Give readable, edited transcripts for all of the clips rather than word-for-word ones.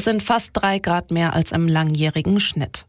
sind fast 3 Grad mehr als im langjährigen Schnitt.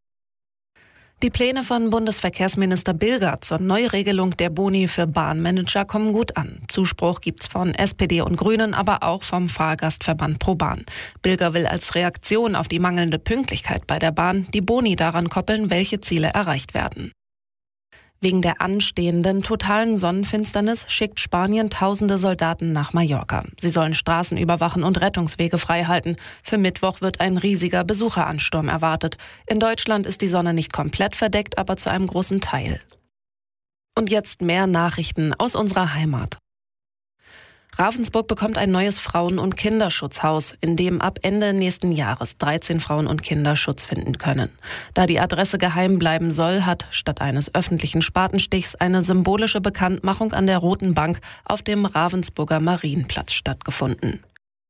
Die Pläne von Bundesverkehrsminister Bilger zur Neuregelung der Boni für Bahnmanager kommen gut an. Zuspruch gibt's von SPD und Grünen, aber auch vom Fahrgastverband ProBahn. Bilger will als Reaktion auf die mangelnde Pünktlichkeit bei der Bahn die Boni daran koppeln, welche Ziele erreicht werden. Wegen der anstehenden totalen Sonnenfinsternis schickt Spanien tausende Soldaten nach Mallorca. Sie sollen Straßen überwachen und Rettungswege freihalten. Für Mittwoch wird ein riesiger Besucheransturm erwartet. In Deutschland ist die Sonne nicht komplett verdeckt, aber zu einem großen Teil. Und jetzt mehr Nachrichten aus unserer Heimat. Ravensburg bekommt ein neues Frauen- und Kinderschutzhaus, in dem ab Ende nächsten Jahres 13 Frauen und Kinder Schutz finden können. Da die Adresse geheim bleiben soll, hat statt eines öffentlichen Spatenstichs eine symbolische Bekanntmachung an der Roten Bank auf dem Ravensburger Marienplatz stattgefunden.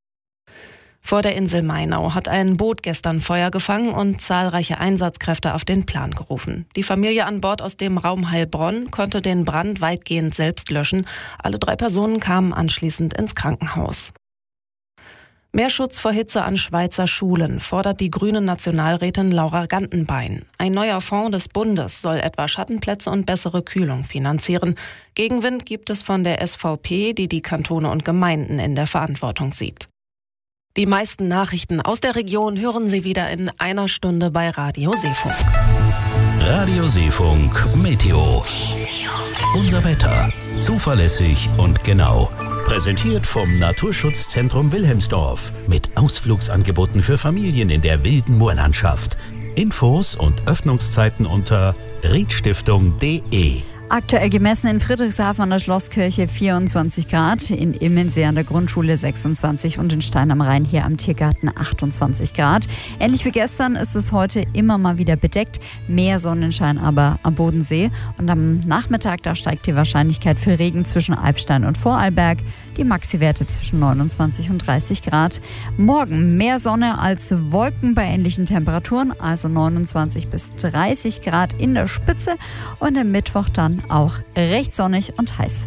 Vor der Insel Mainau hat ein Boot gestern Feuer gefangen und zahlreiche Einsatzkräfte auf den Plan gerufen. Die Familie an Bord aus dem Raum Heilbronn konnte den Brand weitgehend selbst löschen. Alle 3 Personen kamen anschließend ins Krankenhaus. Mehr Schutz vor Hitze an Schweizer Schulen fordert die grüne Nationalrätin Laura Gantenbein. Ein neuer Fonds des Bundes soll etwa Schattenplätze und bessere Kühlung finanzieren. Gegenwind gibt es von der SVP, die die Kantone und Gemeinden in der Verantwortung sieht. Die meisten Nachrichten aus der Region hören Sie wieder in einer Stunde bei Radio Seefunk. Radio Seefunk Meteo. Unser Wetter. Zuverlässig und genau. Präsentiert vom Naturschutzzentrum Wilhelmsdorf. Mit Ausflugsangeboten für Familien in der wilden Moorlandschaft. Infos und Öffnungszeiten unter riedstiftung.de. Aktuell gemessen in Friedrichshafen an der Schlosskirche 24 Grad, in Immensee an der Grundschule 26 und in Stein am Rhein hier am Tiergarten 28 Grad. Ähnlich wie gestern ist es heute immer mal wieder bedeckt, mehr Sonnenschein aber am Bodensee. Und am Nachmittag, da steigt die Wahrscheinlichkeit für Regen zwischen Alpstein und Vorarlberg. Die Maxi-Werte zwischen 29 und 30 Grad. Morgen mehr Sonne als Wolken bei ähnlichen Temperaturen, also 29 bis 30 Grad in der Spitze. Und am Mittwoch dann auch recht sonnig und heiß.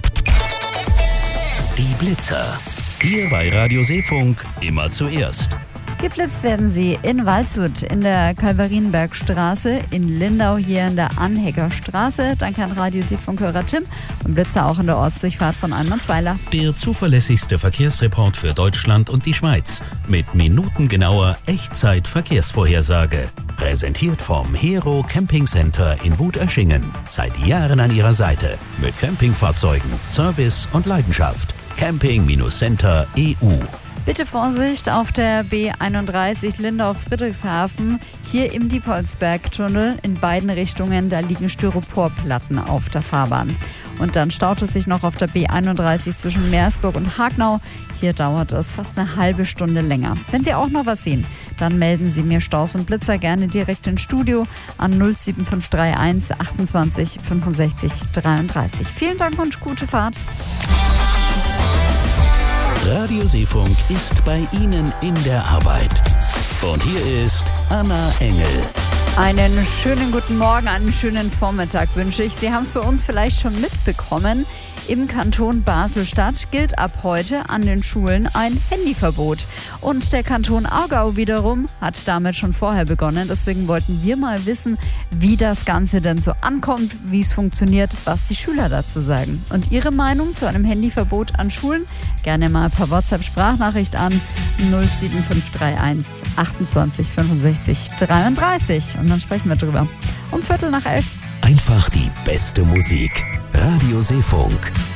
Die Blitzer. Hier bei Radio Seefunk immer zuerst. Geblitzt werden sie in Waldshut, in der Kalvarienbergstraße, in Lindau hier in der Anheckerstraße. Dann kann Radio Seefunkhörer Tim und Blitzer auch in der Ortsdurchfahrt von Almansweiler. Der zuverlässigste Verkehrsreport für Deutschland und die Schweiz. Mit minutengenauer Echtzeit-Verkehrsvorhersage. Präsentiert vom Hero Camping Center in Wut-Öschingen. Seit Jahren an Ihrer Seite. Mit Campingfahrzeugen, Service und Leidenschaft. Camping-Center.eu. Bitte Vorsicht auf der B31 Lindau-Friedrichshafen. Hier im Diepholzberg-Tunnel in beiden Richtungen, da liegen Styroporplatten auf der Fahrbahn. Und dann staut es sich noch auf der B31 zwischen Meersburg und Hagnau. Hier dauert es fast eine halbe Stunde länger. Wenn Sie auch noch was sehen, dann melden Sie mir Staus und Blitzer gerne direkt ins Studio an 07531 28 65 33. Vielen Dank und gute Fahrt. Radio Seefunk ist bei Ihnen in der Arbeit. Und hier ist Anna Engel. Einen schönen guten Morgen, einen schönen Vormittag wünsche ich. Sie haben es bei uns vielleicht schon mitbekommen. Im Kanton Basel-Stadt gilt ab heute an den Schulen ein Handyverbot. Und der Kanton Aargau wiederum hat damit schon vorher begonnen. Deswegen wollten wir mal wissen, wie das Ganze denn so ankommt, wie es funktioniert, was die Schüler dazu sagen. Und Ihre Meinung zu einem Handyverbot an Schulen? Gerne mal per WhatsApp-Sprachnachricht an 07531 28 65 33. Und dann sprechen wir drüber. Um 11:15. Einfach die beste Musik. Radio Seefunk.